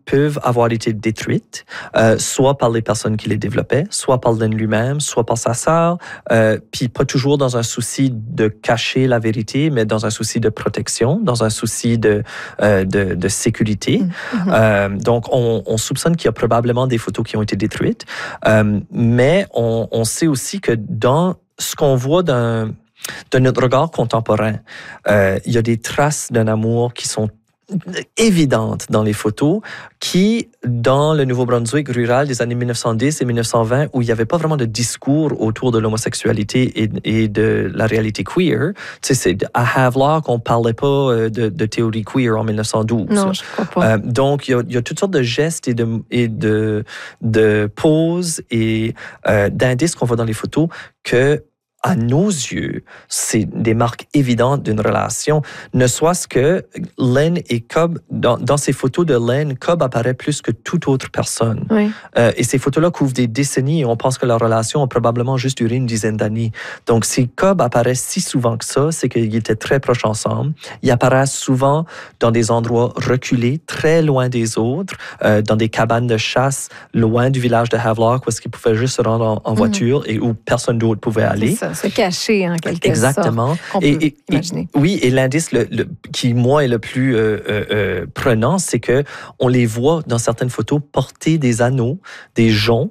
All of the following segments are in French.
peuvent avoir été détruites, soit par les personnes qui les développaient, soit par Len lui-même, soit par sa sœur, puis pas toujours dans un souci de cacher la vérité, mais dans un souci de protection, dans un souci de sécurité. Donc, on soupçonne qu'il y a probablement des photos qui ont été détruites, mais on sait aussi que dans ce qu'on voit de notre regard contemporain, il y a des traces d'un amour qui sont évidentes dans les photos, qui, dans le Nouveau-Brunswick rural des années 1910 et 1920, où il n'y avait pas vraiment de discours autour de l'homosexualité et de la réalité queer, tu sais, à Havelock, on ne parlait pas de théorie queer en 1912. Non, je crois pas. Donc, il y a toutes sortes de gestes et de poses et d'indices qu'on voit dans les photos que, à nos yeux, c'est des marques évidentes d'une relation. Ne soit-ce que Len et Cobb, dans ces photos de Len, Cobb apparaît plus que toute autre personne. Oui. Et ces photos-là couvrent des décennies et on pense que leur relation a probablement juste duré une dizaine d'années. Donc, si Cobb apparaît si souvent que ça, c'est qu'ils étaient très proches ensemble. Ils apparaissent souvent dans des endroits reculés, très loin des autres, dans des cabanes de chasse, loin du village de Havelock, où est-ce qu'ils pouvaient juste se rendre en voiture et où personne d'autre pouvait aller. C'est ça, se cacher en quelque Exactement. sorte. On peut imaginer. Oui, et l'indice qui, moi, est le plus prenant, c'est que on les voit dans certaines photos porter des anneaux, des joncs,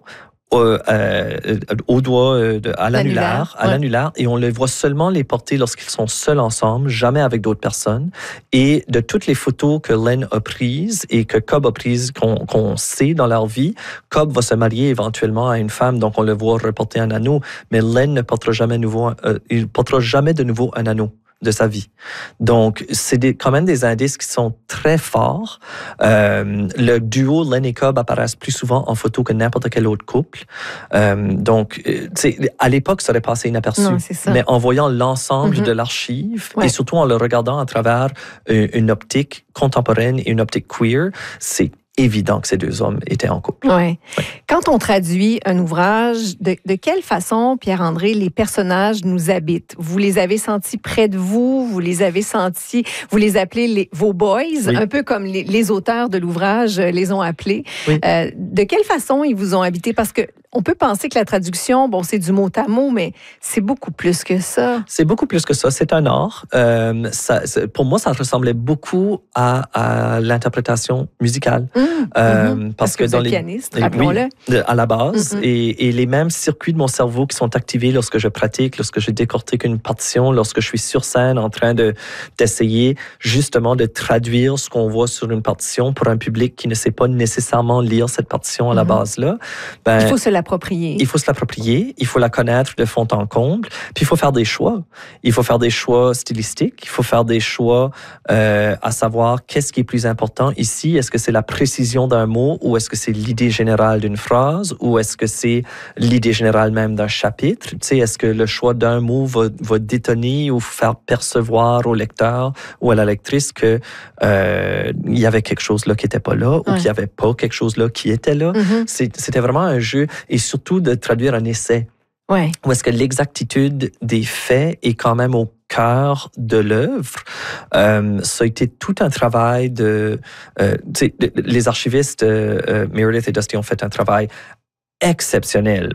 au doigt, à l'annulaire, et on les voit seulement les porter lorsqu'ils sont seuls ensemble, jamais avec d'autres personnes. Et de toutes les photos que Len a prises et que Cobb a prises, qu'on sait dans leur vie, Cobb va se marier éventuellement à une femme, donc on le voit reporter un anneau, mais Len ne portera jamais de nouveau un anneau de sa vie. Donc, c'est quand même des indices qui sont très forts. Le duo Len et Cobb apparaissent plus souvent en photo que n'importe quel autre couple. Donc, à l'époque, ça aurait passé inaperçu. Non, c'est ça. Mais en voyant l'ensemble de l'archive, et surtout en le regardant à travers une optique contemporaine et une optique queer, c'est évident que ces deux hommes étaient en couple. Ouais. Quand on traduit un ouvrage, de quelle façon, Pierre-André, les personnages nous habitent? Vous les avez sentis près de vous? Vous les avez sentis, vous les appelez vos boys, un peu comme les auteurs de l'ouvrage les ont appelés. Oui. De quelle façon ils vous ont habité? Parce que on peut penser que la traduction, bon, c'est du mot à mot, mais c'est beaucoup plus que ça. C'est beaucoup plus que ça. C'est un art. Pour moi, ça ressemblait beaucoup à l'interprétation musicale. Parce que dans les pianistes, rappelons-le. Oui, à la base. Et les mêmes circuits de mon cerveau qui sont activés lorsque je pratique, lorsque je décortique une partition, lorsque je suis sur scène en train d'essayer justement de traduire ce qu'on voit sur une partition pour un public qui ne sait pas nécessairement lire cette partition à la base-là. Ben, il faut se l'approprier. Il faut se l'approprier, il faut la connaître de fond en comble, puis il faut faire des choix. Il faut faire des choix stylistiques, il faut faire des choix à savoir qu'est-ce qui est plus important ici. Est-ce que c'est la précision d'un mot ou est-ce que c'est l'idée générale d'une phrase ou est-ce que c'est l'idée générale même d'un chapitre? Tu sais, est-ce que le choix d'un mot va détonner ou faire percevoir au lecteur ou à la lectrice que il y avait quelque chose là qui n'était pas là ou qu'il n'y avait pas quelque chose là qui était là? C'était vraiment un jeu et surtout de traduire un essai. Ouais. Où est-ce que l'exactitude des faits est quand même au cœur de l'œuvre. Ça a été tout un travail les archivistes Meredith et Dusty ont fait un travail exceptionnel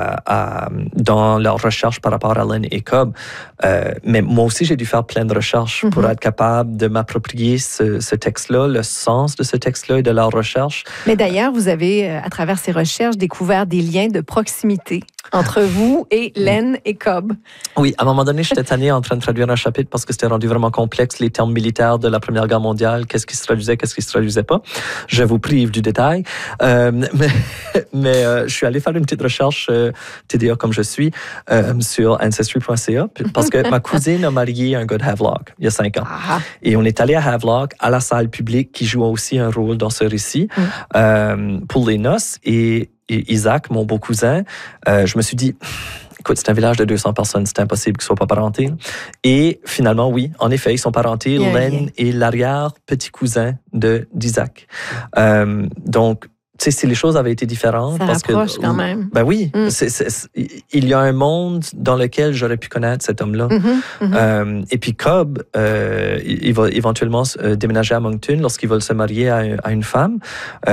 dans leur recherche par rapport à Len et Cobb. Mais moi aussi, j'ai dû faire plein de recherches pour être capable de m'approprier ce texte-là, le sens de ce texte-là et de leur recherche. Mais d'ailleurs, vous avez, à travers ces recherches, découvert des liens de proximité entre vous et Len et Cobb. Oui, à un moment donné, j'étais tanné en train de traduire un chapitre parce que c'était rendu vraiment complexe, les termes militaires de la Première Guerre mondiale, qu'est-ce qui se traduisait, qu'est-ce qui se traduisait pas. Je vous prive du détail. Mais je suis allé faire une petite recherche, TDA comme je suis, sur Ancestry.ca, parce que ma cousine a marié un gars de Havelock il y a 5 ans. Et on est allé à Havelock, à la salle publique, qui joue aussi un rôle dans ce récit, pour les noces. Et Isaac, mon beau cousin, je me suis dit... Écoute, c'est un village de 200 personnes, c'est impossible qu'ils ne soient pas parentés. Et finalement, oui, en effet, ils sont parentés. Len est l'arrière-petit-cousin d'Isaac. Donc, tu sais, si les choses avaient été différentes... Ça rapproche quand même. Ben oui, il y a un monde dans lequel j'aurais pu connaître cet homme-là. Et puis Cobb, il va éventuellement déménager à Moncton lorsqu'il va se marier à une femme.